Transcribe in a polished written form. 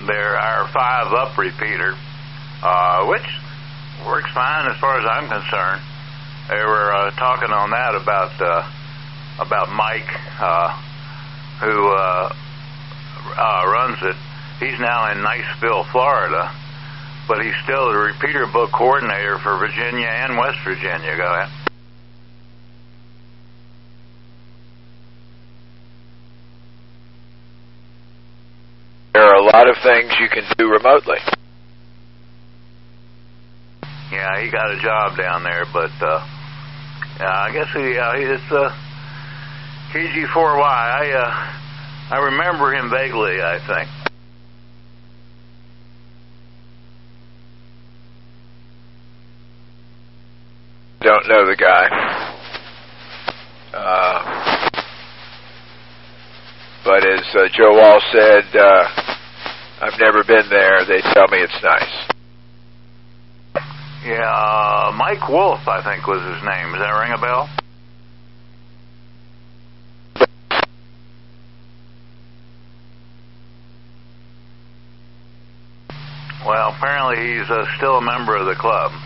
they're our 5-up repeater, which works fine as far as I'm concerned. They were talking on that about Mike, who runs it. He's now in Niceville, Florida, but he's still the repeater book coordinator for Virginia and West Virginia. Go ahead. There are a lot of things you can do remotely. Yeah, he got a job down there, but I guess it's KG4Y. I remember him vaguely, I think. Don't know the guy. But as Joe Wall said, I've never been there. They tell me it's nice. Yeah, Mike Wolf, I think was his name. Does that ring a bell? Well, apparently he's still a member of the club.